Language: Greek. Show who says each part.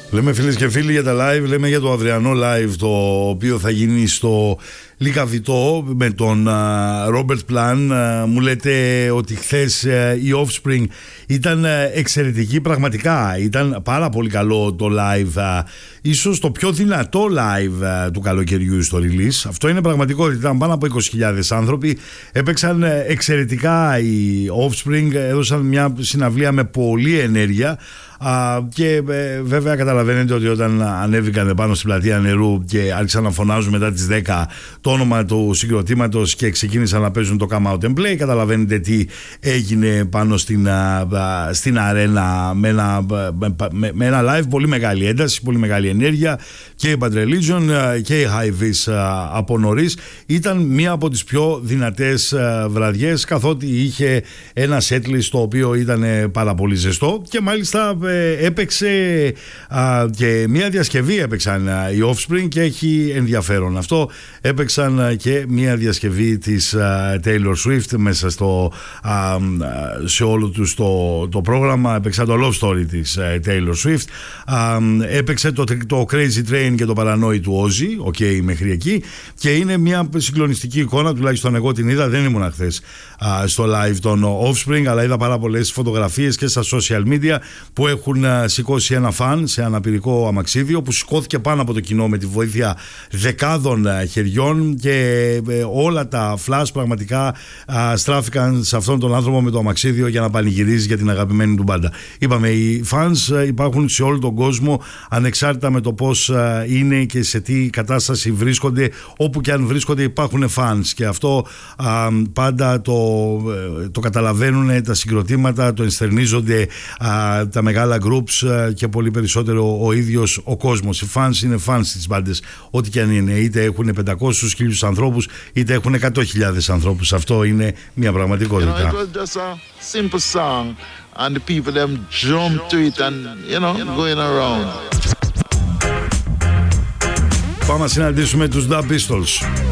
Speaker 1: Λέμε φίλες και φίλοι για τα live, λέμε για το αυριανό live το οποίο θα γίνει στο Λικαβητό με τον Robert Plant. Μου λέτε ότι χθες η Offspring ήταν εξαιρετική, πραγματικά ήταν πάρα πολύ καλό το live, ίσως το πιο δυνατό live του καλοκαιριού στο release. Αυτό είναι πραγματικότητα, ήταν πάνω από 20.000 άνθρωποι, έπαιξαν εξαιρετικά οι Offspring, έδωσαν μια συναυλία με πολλή ενέργεια. Και βέβαια καταλαβαίνετε ότι όταν ανέβηκαν πάνω στην πλατεία νερού και άρχισαν να φωνάζουν μετά τις 10 το όνομα του συγκροτήματος και ξεκίνησαν να παίζουν το Come Out and Play, καταλαβαίνετε τι έγινε πάνω στην αρένα με ένα live, πολύ μεγάλη ένταση, πολύ μεγάλη ενέργεια. Και η Bad Religion και η High Vis από νωρίς ήταν μία από τις πιο δυνατές βραδιές, καθότι είχε ένα setlist το οποίο ήταν πάρα πολύ ζεστό και μάλιστα έπαιξε και μία διασκευή έπαιξαν οι Offspring και έχει ενδιαφέρον αυτό. Έπαιξαν και μία διασκευή της Taylor Swift μέσα σε όλο τους το πρόγραμμα. Έπαιξαν το Love Story της Taylor Swift, έπαιξε το Crazy Train και το Paranoid του Ozzy, ok, μέχρι εκεί, και είναι μια συγκλονιστική εικόνα, τουλάχιστον εγώ την είδα, δεν ήμουν χθες στο live των Offspring, αλλά είδα πάρα πολλές φωτογραφίες και στα social media που έχουν σηκώσει ένα φαν σε αναπηρικό αμαξίδιο που σηκώθηκε πάνω από το κοινό με τη βοήθεια δεκάδων χεριών και όλα τα flash πραγματικά στράφηκαν σε αυτόν τον άνθρωπο με το αμαξίδιο για να πανηγυρίζει για την αγαπημένη του μπάντα. Είπαμε, οι fans υπάρχουν σε όλο τον κόσμο, ανεξάρτητα με το πώς είναι και σε τι κατάσταση βρίσκονται, όπου και αν βρίσκονται υπάρχουν fans, και αυτό πάντα το καταλαβαίνουν τα συγκροτήματα, το ενστερνίζονται τα μεγάλα groups και πολύ περισσότερο ο ίδιος ο κόσμος. Οι fans είναι fans στις μπάντες, ό,τι και αν είναι, είτε έχουν 500.000 ανθρώπους είτε έχουν 100.000 ανθρώπους. Αυτό είναι μια πραγματικότητα.
Speaker 2: And the people them jump to it and going around.
Speaker 1: Πάμε να συναντήσουμε τους The Pistols.